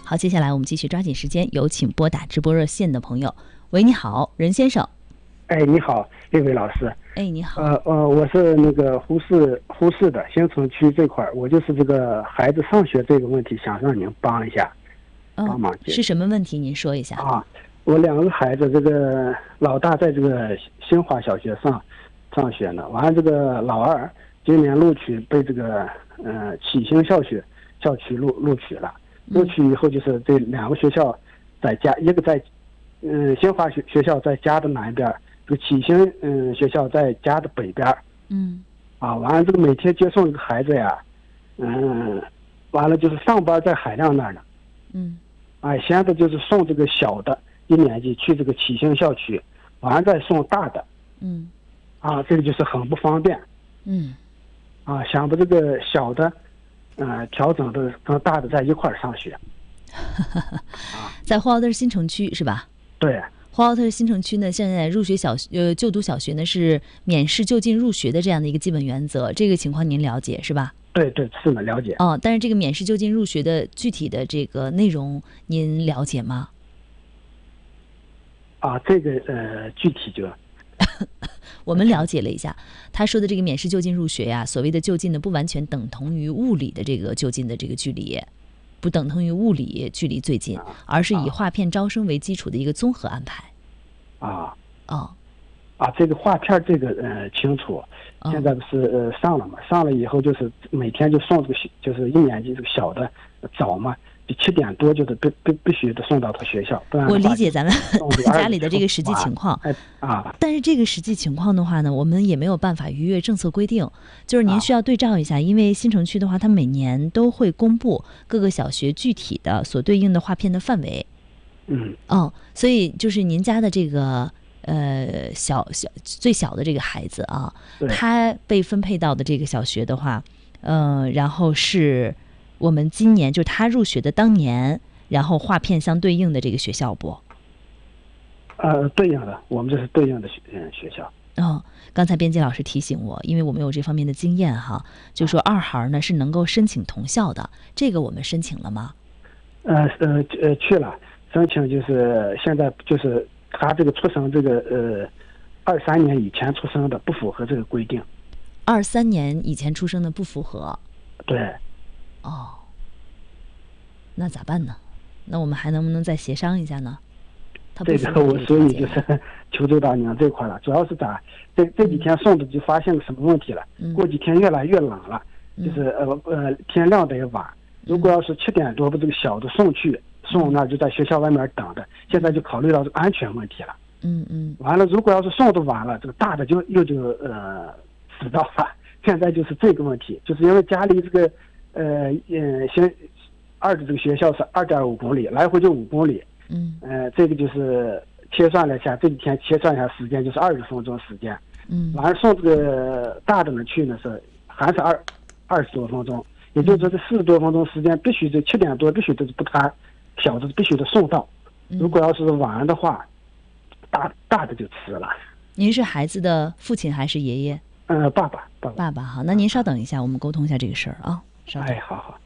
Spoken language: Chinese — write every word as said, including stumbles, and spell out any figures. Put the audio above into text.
好，接下来我们继续抓紧时间，有请拨打直播热线的朋友。喂，你好，任先生。 哎，你好，这位老师。 哎，你好。 呃呃，我是那个呼市呼市的新城区这块儿，我就是这个孩子上学这个问题，想让您帮一下，帮忙解决。 是什么问题？您说一下。 啊，我两个孩子，这个老大在这个新华小学上上学呢，完了这个老二今年录取被这个呃启兴校区校区录录取了，录取以后就是这两个学校在家，一个在嗯新华学学校在家的南边。这个启兴嗯学校在家的北边， 嗯， 啊，完了这个每天接送这个孩子呀，嗯，完了就是上班在海亮那儿呢， 嗯， 哎，现在就是送这个小的一年级去这个启兴校区，完了再送大的， 嗯， 啊，这个就是很不方便， 嗯， 啊，想把这个小的，呃，调整的跟大的在一块儿上学， 啊，在呼和浩特新城区是吧？ 对。 呼和浩特新城区呢，现在入学小呃就读小学呢是免试就近入学的这样的一个基本原则，这个情况您了解是吧？ 对对，是的，了解。 哦，但是这个免试就近入学的具体的这个内容您了解吗？ 啊，这个呃具体就我们了解了一下，他说的这个免试就近入学呀，所谓的就近呢，不完全等同于物理的这个就近的这个距离。不等同于物理距离最近，而是以划片招生为基础的一个综合安排。 啊， 哦， 啊，这个划片这个呃清楚，现在不是呃上了嘛？上了以后就是每天就送这个就是一年级这个小的早嘛，就七点多就是必必必须得送到他学校，不然我理解咱们家里的这个实际情况啊。 但是这个实际情况的话呢，我们也没有办法逾越政策规定，就是您需要对照一下，因为新城区的话，它每年都会公布各个小学具体的所对应的划片的范围。 嗯， 哦，所以就是您家的这个呃小小最小的这个孩子啊，他被分配到的这个小学的话，呃，然后是我们今年就是他入学的当年，然后划片相对应的这个学校不？ 呃，对应的，我们这是对应的学嗯学校。 哦，刚才编辑老师提醒我，因为我们有这方面的经验哈，就说二孩呢是能够申请同校的，这个我们申请了吗？ 呃呃呃，去了，申请就是现在就是他这个出生这个呃二三年以前出生的不符合这个规定。 二三年以前出生的不符合。 对。 哦，那咋办呢？那我们还能不能再协商一下呢？ 这个我所以就是求助到您这块了，主要是咋这这几天送的就发现个什么问题了？ 嗯、 过几天越来越冷了， 嗯、 就是呃呃天亮得也晚。如果要是七点多把这个小的送去，送那就在学校外面等着。现在就考虑到这个安全问题了。 嗯嗯。 完了，如果要是送的晚了，这个大的就又就呃迟到了。现在就是这个问题，就是因为家里这个呃嗯先二的这个学校是二点五公里，来回就五公里。 嗯， 呃，这个就是切算了一下，这几天切算一下时间，就是二十分钟时间。 嗯， 完了送这个大的呢去呢是还是二二十多分钟，也就是说这四十多分钟时间必须这七点多必须得不他小的必须得送到，如果要是晚的话，大大的就迟了。 您是孩子的父亲还是爷爷？ 呃，爸爸，爸爸。 爸爸哈，那您稍等一下，我们沟通一下这个事儿啊。稍等。 哎，好好。